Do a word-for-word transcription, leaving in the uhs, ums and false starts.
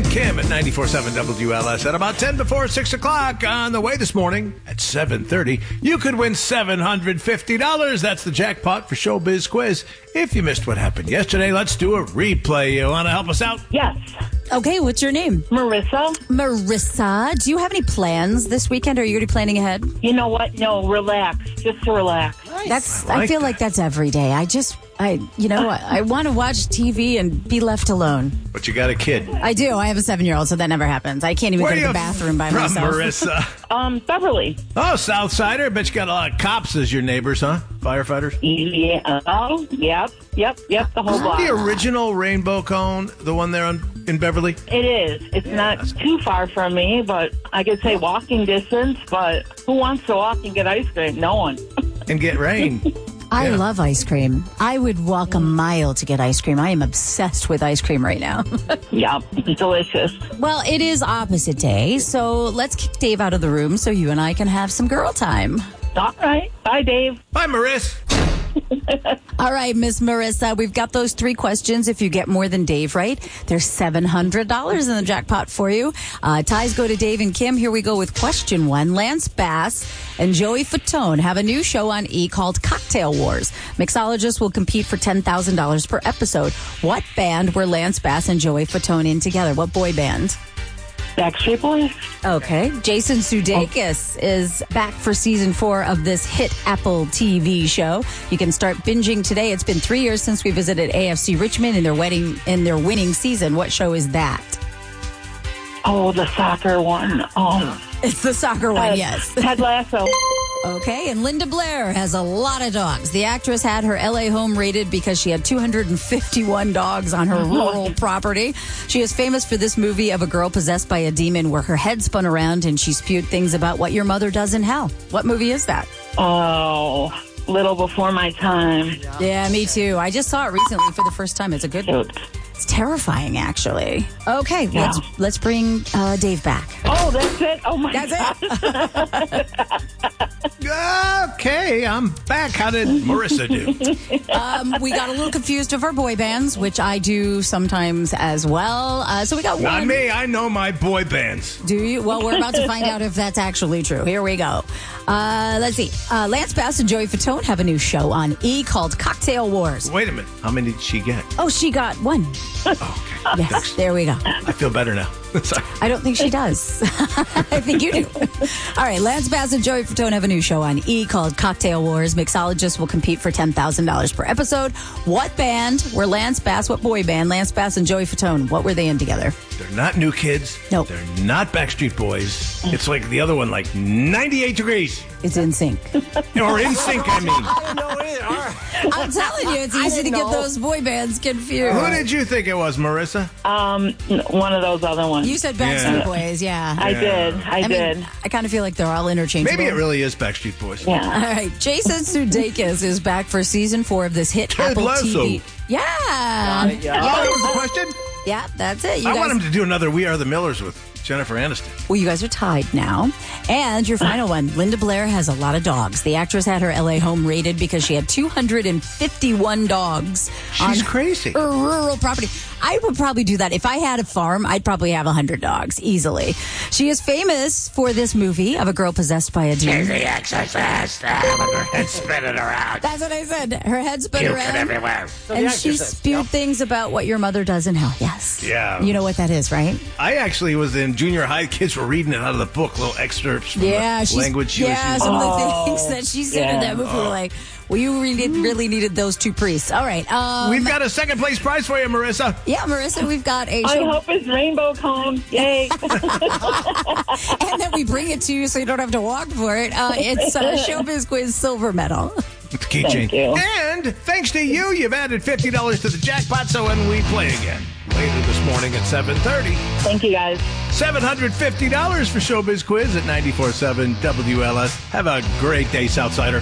Kim at ninety-four point seven W L S at about ten before six o'clock. On the way this morning at seven thirty, you could win seven hundred fifty dollars. That's the jackpot for Showbiz Quiz. If you missed what happened yesterday, let's do a replay. You want to help us out? Yes. Okay, what's your name? Marissa. Marissa, do you have any plans this weekend? Are you already planning ahead? You know what? No, relax. Just relax. That's. I I, like feel that. like that's every day. I just, I, you know, I, I want to watch T V and be left alone. But you got a kid. I do. I have a seven-year-old, so that never happens. I can't even Where go are to you the bathroom by from, myself. Marissa? Um, Beverly. Oh, Southsider. Bet you got a lot of cops as your neighbors, huh? Firefighters. Yeah. Oh, yep. Yep. Yep. The whole Is that block. the original Rainbow Cone, the one there on, in Beverly? It is. It's not too far from me, but I could say walking distance. But who wants to walk and get ice cream? No one. And get rain. I Yeah. love ice cream. I would walk a mile to get ice cream. I am obsessed with ice cream right now. Yep. Delicious. Well, it is opposite day, so let's kick Dave out of the room so you and I can have some girl time. All right. Bye, Dave. Bye, Marissa. All right, Miss Marissa, we've got those three questions. If you get more than Dave right, there's seven hundred dollars in the jackpot for you. Uh, ties go to Dave and Kim. Here we go with question one. Lance Bass and Joey Fatone have a new show on E! called Cocktail Wars. Mixologists will compete for ten thousand dollars per episode. What band were Lance Bass and Joey Fatone in together? What boy band? Backstreet Boys. Okay. Jason Sudeikis is back for season four of this hit Apple T V show. You can start binging today. It's been three years since we visited A F C Richmond in their wedding in their winning season. What show is that? Oh, the soccer one. Oh. It's the soccer one, Ted- yes. Ted Lasso. Okay, and Linda Blair has a lot of dogs. The actress had her L A home raided because she had two hundred fifty-one dogs on her rural property. She is famous for this movie of a girl possessed by a demon where her head spun around and she spewed things about what your mother does in hell. What movie is that? Oh, little before my time. Yeah, me too. I just saw it recently for the first time. It's a good one. Shoot. It's terrifying, actually. Okay, Yeah. let's let's bring uh, Dave back. Oh, that's it. Oh my That's God. it. Okay, I'm back. How did Marissa do? Um, we got a little confused of our boy bands, which I do sometimes as well. Uh, so we got Not one. me. I know my boy bands. Do you? Well, we're about to find out if that's actually true. Here we go. Uh, let's see. Uh, Lance Bass and Joey Fatone have a new show on E! called Cocktail Wars. Wait a minute. How many did she get? Oh, she got one. Okay. Yes, there we go. I feel better now. Sorry. I don't think she does. I think you do. All right, Lance Bass and Joey Fatone have a new show on E! called Cocktail Wars. Mixologists will compete for ten thousand dollars per episode. What band were Lance Bass, what boy band, Lance Bass and Joey Fatone, what were they in together? They're not New Kids. Nope. They're not Backstreet Boys. It's like the other one, like ninety-eight degrees. It's In Sync. Or In Sync, I mean. I'm telling you, it's easy to get those boy bands confused. Who did you think it was, Marissa? Um, one of those other ones. You said Backstreet Yeah. Boys, yeah. I did. I, I did. mean, I kind of feel like they're all interchangeable. Maybe it really is Backstreet Boys. All yeah. right, Jason Sudeikis is back for season four of this hit Ted Apple Lasso. T V. Yeah. Oh, that was the question? Yeah, that's it. You I guys, want him to do another We Are the Millers with Jennifer Aniston. well, you guys are tied now. And your final one, Linda Blair has a lot of dogs. The actress had her L A home raided because she had two hundred fifty-one dogs She's on crazy. her rural property. I would probably do that. If I had a farm, I'd probably have one hundred dogs, easily. She is famous for this movie of a girl possessed by a demon. The exorcist, her head spinning around, That's what I said. Her head spun puking around. everywhere. And she spewed things about what your mother does in hell. Yes. Yeah. You know what that is, right? I actually was in junior high. Kids were reading it out of the book, little excerpts from Yeah, the she's, language she yeah, was some using. of the Oh, things that she said in yeah. that movie were like, well, you really, really needed those two priests. All right. Um, We've got a second place prize for you, Marissa. yeah, Marissa, we've got a I show, hope it's rainbow cone. Yay. and then we bring it to you so you don't have to walk for it. Uh, it's uh, Showbiz Quiz Silver Medal. It's a keychain. Thank you. And thanks to you, you've added fifty dollars to the jackpot, so when we play again later this morning at seven thirty, Thank you, guys. seven hundred fifty dollars for Showbiz Quiz at ninety-four point seven W L S. Have a great day, Southsider.